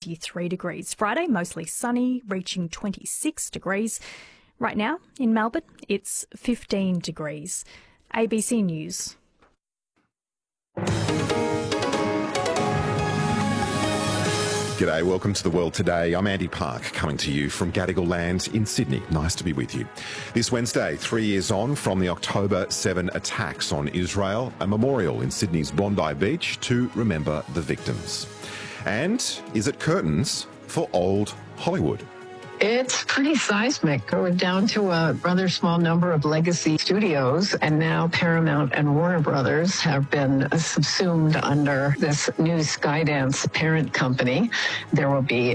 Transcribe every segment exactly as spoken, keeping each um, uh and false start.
twenty-three degrees. Friday, mostly sunny, reaching twenty-six degrees. Right now, in Melbourne, it's fifteen degrees. A B C News. G'day, welcome to The World Today. I'm Andy Park, coming to you from Gadigal Land in Sydney. Nice to be with you. This Wednesday, three years on from the October seventh attacks on Israel, a memorial in Sydney's Bondi Beach to remember the victims. And is it curtains for old Hollywood? It's pretty seismic. We're down to a rather small number of legacy studios, and now Paramount and Warner Brothers have been subsumed under this new Skydance parent company. There will be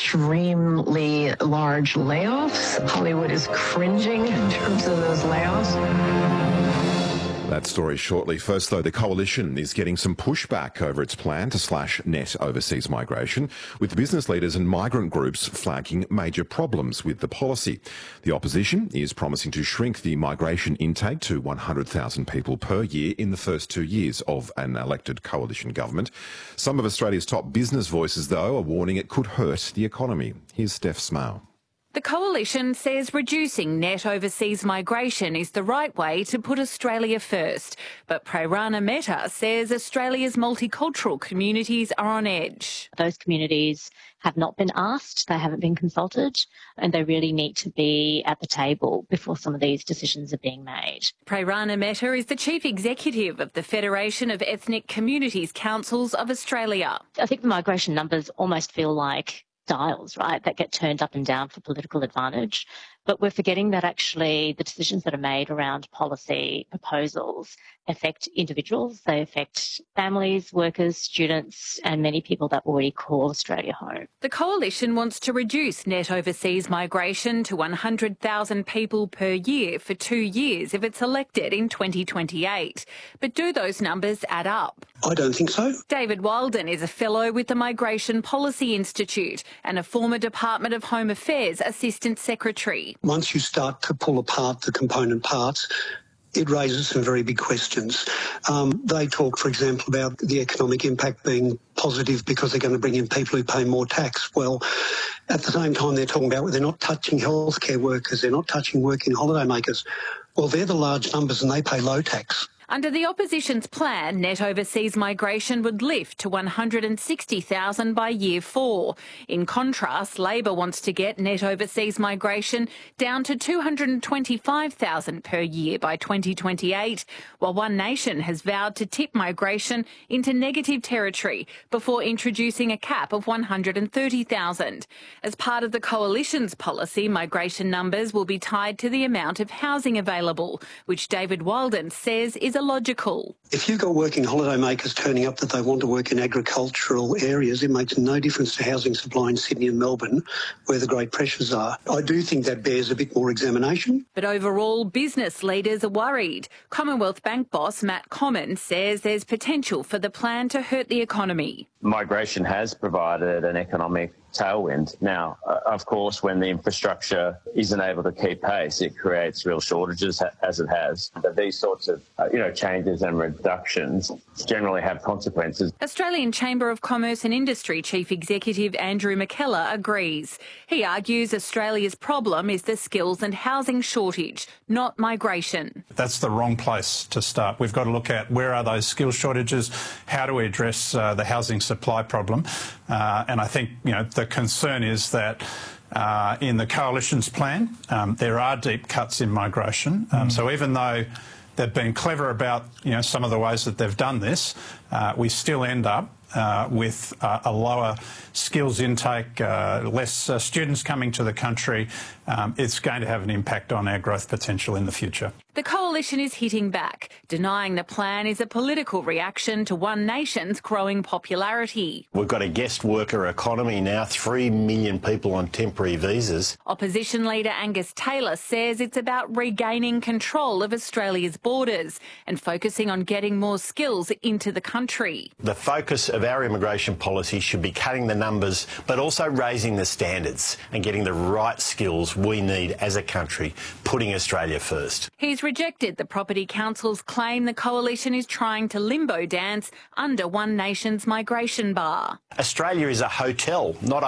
extremely large layoffs. Hollywood is cringing in terms of those layoffs. That story shortly. First, though, the Coalition is getting some pushback over its plan to slash net overseas migration, with business leaders and migrant groups flagging major problems with the policy. The opposition is promising to shrink the migration intake to one hundred thousand people per year in the first two years of an elected coalition government. Some of Australia's top business voices, though, are warning it could hurt the economy. Here's Steph Smale. The Coalition says reducing net overseas migration is the right way to put Australia first. But Prairana Mehta says Australia's multicultural communities are on edge. Those communities have not been asked, they haven't been consulted, and they really need to be at the table before some of these decisions are being made. Prairana Mehta is the Chief Executive of the Federation of Ethnic Communities Councils of Australia. I think the migration numbers almost feel like dials, right, that get turned up and down for political advantage. But we're forgetting that actually the decisions that are made around policy proposals affect individuals, they affect families, workers, students, and many people that already call Australia home. The Coalition wants to reduce net overseas migration to one hundred thousand people per year for two years if it's elected in twenty twenty-eight. But do those numbers add up? I don't think so. David Walden is a fellow with the Migration Policy Institute and a former Department of Home Affairs Assistant Secretary. Once you start to pull apart the component parts, it raises some very big questions. Um, they talk, for example, about the economic impact being positive because they're going to bring in people who pay more tax. Well, at the same time, they're talking about they're not touching healthcare workers, they're not touching working holidaymakers. Well, they're the large numbers and they pay low tax. Under the opposition's plan, net overseas migration would lift to one hundred sixty thousand by year four. In contrast, Labor wants to get net overseas migration down to two hundred twenty-five thousand per year by twenty twenty-eight, while One Nation has vowed to tip migration into negative territory before introducing a cap of one hundred thirty thousand. As part of the Coalition's policy, migration numbers will be tied to the amount of housing available, which David Walden says is illogical. If you've got working holidaymakers turning up that they want to work in agricultural areas, it makes no difference to housing supply in Sydney and Melbourne, where the great pressures are. I do think that bears a bit more examination. But overall, business leaders are worried. Commonwealth Bank boss Matt Comyn says there's potential for the plan to hurt the economy. Migration has provided an economic tailwind. Now, uh, of course, when the infrastructure isn't able to keep pace, it creates real shortages, ha- as it has. But these sorts of, uh, you know, changes and reductions generally have consequences. Australian Chamber of Commerce and Industry Chief Executive Andrew McKellar agrees. He argues Australia's problem is the skills and housing shortage, not migration. That's the wrong place to start. We've got to look at where are those skills shortages, how do we address uh, the housing supply problem, uh, and I think, you know, the concern is that uh, in the Coalition's plan, um, there are deep cuts in migration. Um, mm. So even though they've been clever about, you know, some of the ways that they've done this, uh, we still end up uh, with uh, a lower skills intake, uh, less uh, students coming to the country. Um, it's going to have an impact on our growth potential in the future. The Coalition is hitting back, denying the plan is a political reaction to One Nation's growing popularity. We've got a guest worker economy now, three million people on temporary visas. Opposition leader Angus Taylor says it's about regaining control of Australia's borders and focusing on getting more skills into the country. The focus of our immigration policy should be cutting the numbers, but also raising the standards and getting the right skills we need as a country, putting Australia first. He's rejected the Property Council's claim the Coalition is trying to limbo dance under One Nation's migration bar. Australia is a hotel, not a